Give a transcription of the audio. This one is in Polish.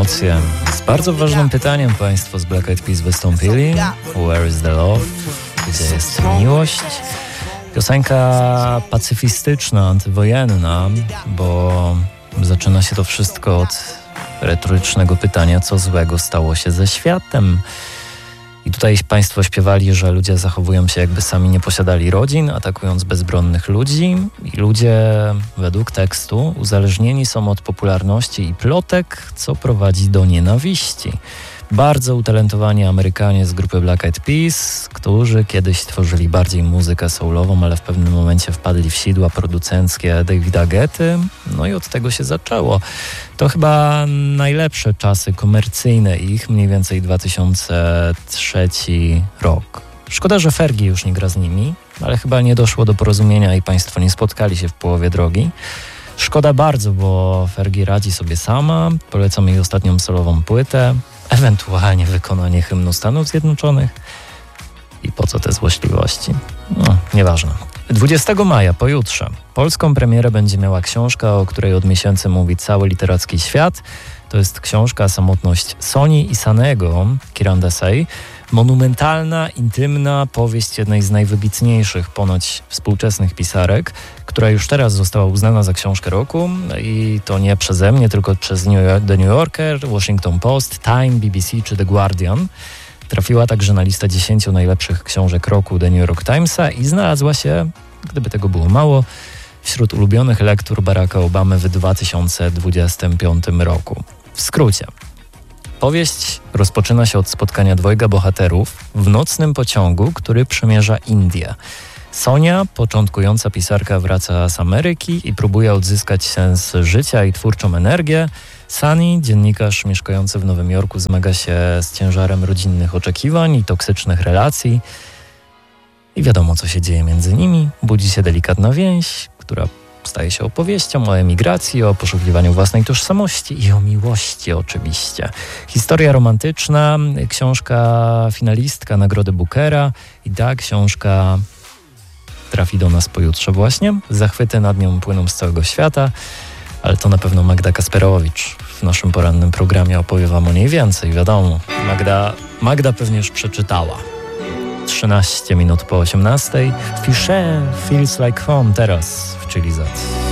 emocje. Z bardzo ważnym pytaniem Państwo z Black Eyed Peas wystąpili. Where is the love? Gdzie jest miłość? Piosenka pacyfistyczna, antywojenna, bo zaczyna się to wszystko od retorycznego pytania, co złego stało się ze światem. I tutaj Państwo śpiewali, że ludzie zachowują się, jakby sami nie posiadali rodzin, atakując bezbronnych ludzi. I ludzie, według tekstu, uzależnieni są od popularności i plotek, co prowadzi do nienawiści. Bardzo utalentowani Amerykanie z grupy Black Eyed Peas, którzy kiedyś tworzyli bardziej muzykę soulową, ale w pewnym momencie wpadli w sidła producenckie Davida Guetty. No i od tego się zaczęło. To chyba najlepsze czasy komercyjne ich, mniej więcej 2003 rok. Szkoda, że Fergie już nie gra z nimi, ale chyba nie doszło do porozumienia i Państwo nie spotkali się w połowie drogi. Szkoda bardzo, bo Fergie radzi sobie sama. Polecam jej ostatnią solową płytę, ewentualnie wykonanie hymnu Stanów Zjednoczonych. I po co te złośliwości? No, nieważne. 20 maja, pojutrze, polską premierę będzie miała książka, o której od miesięcy mówi cały literacki świat. To jest książka Samotność Soni i Sanego, Kiran Desai. Monumentalna, intymna powieść jednej z najwybitniejszych ponoć współczesnych pisarek, która już teraz została uznana za książkę roku i to nie przeze mnie, tylko przez The New Yorker, Washington Post, Time, BBC czy The Guardian. Trafiła także na listę 10 najlepszych książek roku The New York Timesa i znalazła się, gdyby tego było mało, wśród ulubionych lektur Baracka Obamy w 2025 roku. W skrócie. Powieść rozpoczyna się od spotkania dwojga bohaterów w nocnym pociągu, który przemierza Indię. Sonia, początkująca pisarka, wraca z Ameryki i próbuje odzyskać sens życia i twórczą energię. Sunny, dziennikarz mieszkający w Nowym Jorku, zmaga się z ciężarem rodzinnych oczekiwań i toksycznych relacji. I wiadomo, co się dzieje między nimi. Budzi się delikatna więź, która staje się opowieścią o emigracji, o poszukiwaniu własnej tożsamości i o miłości oczywiście. Historia romantyczna, książka finalistka Nagrody Bookera i ta książka trafi do nas pojutrze właśnie. Zachwyty nad nią płyną z całego świata, ale to na pewno Magda Kasperowicz w naszym porannym programie opowie wam o niej więcej. Wiadomo, Magda pewnie już przeczytała. 13 minut po 18. Fischer Feels Like Home teraz w Chilizat.